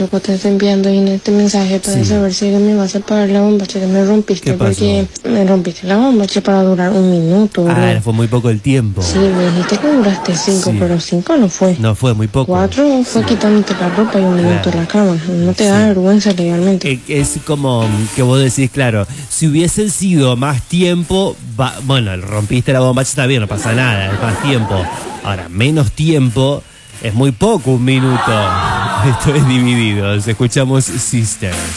Loco, te estoy enviando en este mensaje para saber si me vas a pagar la bombacha que me rompiste. ¿Qué pasó? Porque me rompiste la bombacha para durar 1 minuto, bro. Ah, fue muy poco el tiempo. Sí, me dijiste que duraste 5, pero 5 no fue. No fue muy poco. 4 fue quitándote la ropa y 1 minuto en la cama. No te da vergüenza legalmente. Es como que vos decís, claro, si hubiesen sido más tiempo, bueno, rompiste la bombacha, está bien, no pasa nada, es más tiempo. Ahora, menos tiempo, es muy poco 1 minuto. Esto es Divididos. Escuchamos Sisters.